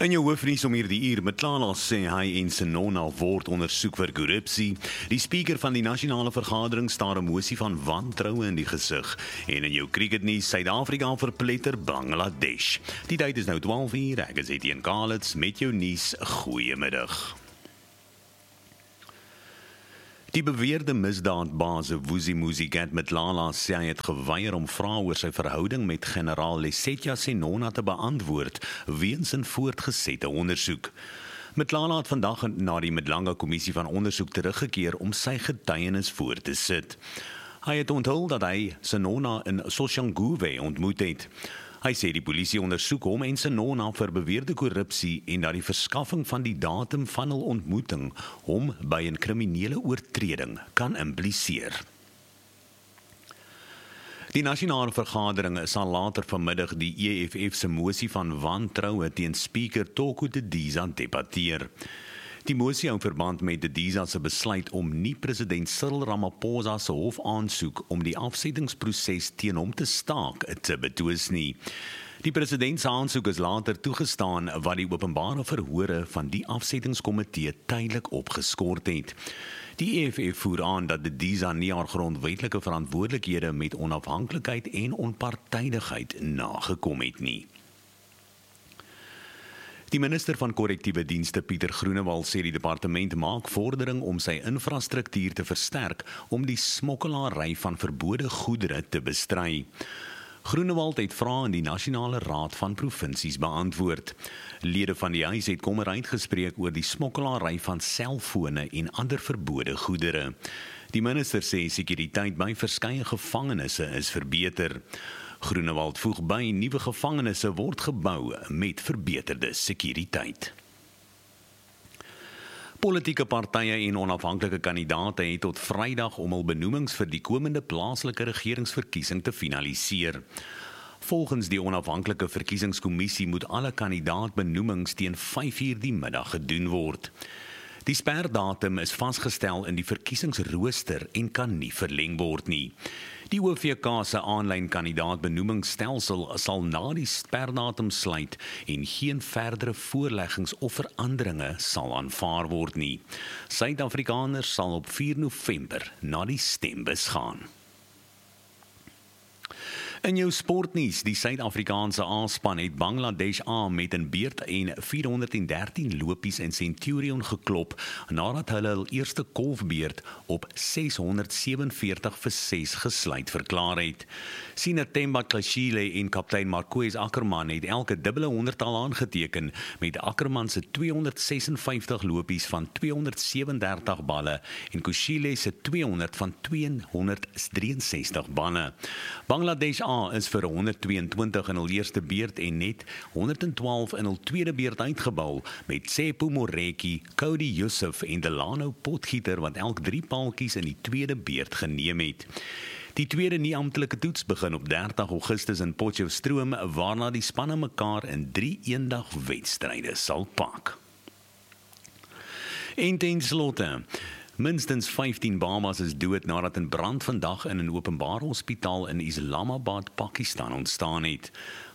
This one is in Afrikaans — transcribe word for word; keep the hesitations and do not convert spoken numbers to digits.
In jou hoofnuus om hierdie uur, Matlala sê hy en Senona word ondersoek vir korrupsie. Die speaker van die nasionale vergadering staar 'n mosie van wantroue in die gesig. En in jou cricketnuus, Suid-Afrika verpletter Bangladesh. Die tyd is nou twaalf uur, ek is Etienne Kalitz met jou nuus. Goeiemiddag. Die beweerde misdaadbaas Vusi Musikat Matlala sê hy het geweier om vrae oor sy verhouding met generaal Lesetja Senona te beantwoord weens 'n voortgesette ondersoek. Matlala het vandag na die Madlanga kommissie van ondersoek teruggekeer om sy getuienis voor te sit. Hy het onthul dat hy Senona in Soshanguve ontmoet het. Hy sê die polisie ondersoek hom en Senona vir beweerde korrupsie en dat die verskaffing van die datum van hul ontmoeting hom by 'n kriminele oortreding kan impliseer. Die nasionale vergadering sal later vanmiddag die E F F se mosie van wantroue teen speaker Toko Didiza debatteer. Die mosie hou verband met Didiza se besluit om nie president Cyril Ramaphosa se hof aansoek om die afsettingsproses teen hom te staak te betwis nie. Die president se aansoek is later toegestaan wat die openbare verhore van die afsettingskomitee tydelik opgeskort het. Die E F F voer aan dat Didiza nie haar grondwetlike verantwoordelikhede met onafhanklikheid en onpartydigheid nagekom het nie. Die minister van korrektiewe dienste Pieter Groenewald sê die departement maak vordering om sy infrastruktuur te versterk om die smokkelary van verbode goedere te bestry. Groenewald het vrae in die Nasionale Raad van Provinsies beantwoord. Lede van die huis het kommer uitgespreek oor die smokkelary van selfone en ander verbode goedere. Die minister sê sekuriteit by verskeie gevangenisse is verbeter. Groenewald voeg by, nuwe gevangenisse word gebou met verbeterde sekuriteit. Politieke partye en onafhanklike kandidaate het tot Vrydag om hul benoemings vir die komende plaaslike regeringsverkiesing te finaliseer. Volgens die onafhanklike verkiesingskommissie moet alle kandidaatbenoemings teen vyf uur die middag gedoen word. Die sperdatum is vasgestel in die verkiesingsrooster en kan nie verleng word nie. Die O V K se aanlyn kandidaatbenoemingsstelsel sal na die sperdatum sluit en geen verdere voorleggings of veranderinge sal aanvaar word nie. Suid-Afrikaners sal op vier November na die stembus gaan. In jou sportnuus, die Suid-Afrikaanse A-span het Bangladesh A met 'n beurt en vierhonderddertien lopies in Centurion geklop nadat hulle hul eerste kolfbeurt op seshonderdsewenveertig vir ses gesluit verklaar het. Siener Themba Dlashile en kaptein Marquez Ackerman het elke dubbele honderdtal aangeteken met Ackerman se tweehonderdsesenvyftig lopies van tweehonderdsewendertig balle en Kushile se tweehonderd van tweehonderddrieënsestig balle. Bangladesh A is vir honderdtweeëntwintig in hul eerste beurt en net honderdtwaalf in hul tweede beurt uitgebal met Sepu Moreki, Cody Yusuf en Delano Potgieter wat elk drie paaltjies in die tweede beurt geneem het. Die tweede nie-amptelike toets begin op dertig Augustus in Potchefstroom, waarna die spanne mekaar in drie eendagwedstryde sal pak. En ten slotte, minstens vyftien babas is dood nadat 'n brand vandag in 'n openbare hospitaal in Islamabad, Pakistan ontstaan het.